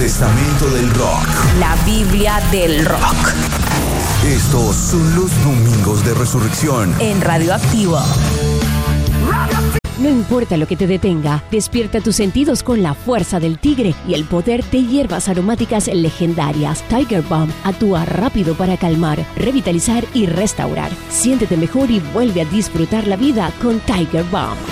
Testamento del Rock. La Biblia del Rock. Estos son los domingos de resurrección En Radioactivo. No importa lo que te detenga, despierta tus sentidos con la fuerza del tigre y el poder de hierbas aromáticas legendarias. Tiger Balm actúa rápido para calmar, revitalizar y restaurar. Siéntete mejor y vuelve a disfrutar la vida con Tiger Balm.